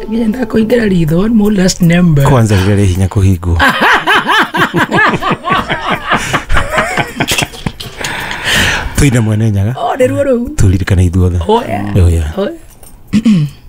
Ngenda kuingira ritho mo last number. Kwanza rĩrĩa hinya kũhingwo. Tuina mwene nyaga. Nĩruo rĩu. Turirikana ithuothe. Oh yeah.